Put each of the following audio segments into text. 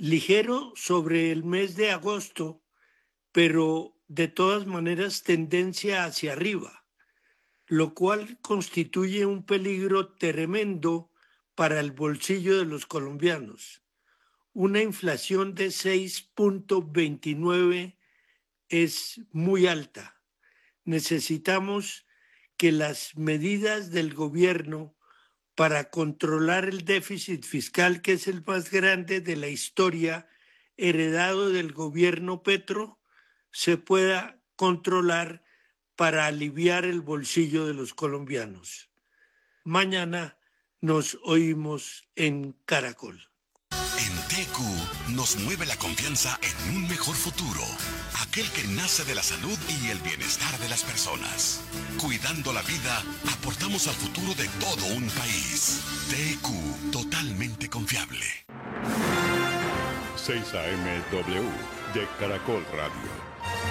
ligero sobre el mes de agosto, pero de todas maneras tendencia hacia arriba, lo cual constituye un peligro tremendo para el bolsillo de los colombianos. Una inflación de 6,29 es muy alta. Necesitamos que las medidas del gobierno para controlar el déficit fiscal, que es el más grande de la historia heredado del gobierno Petro, se pueda controlar para aliviar el bolsillo de los colombianos. Mañana nos oímos en Caracol. En TQ nos mueve la confianza en un mejor futuro, aquel que nace de la salud y el bienestar de las personas. Cuidando la vida, aportamos al futuro de todo un país. TQ, totalmente confiable. 6 AMW de Caracol Radio.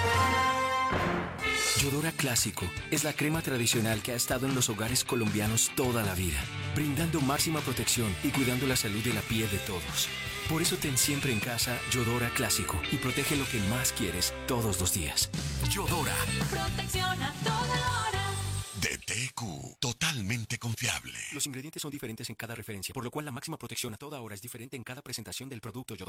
Yodora Clásico es la crema tradicional que ha estado en los hogares colombianos toda la vida, brindando máxima protección y cuidando la salud de la piel de todos. Por eso ten siempre en casa Yodora Clásico y protege lo que más quieres todos los días. Yodora. Protección a toda hora. De TQ, totalmente confiable. Los ingredientes son diferentes en cada referencia, por lo cual la máxima protección a toda hora es diferente en cada presentación del producto Yodora.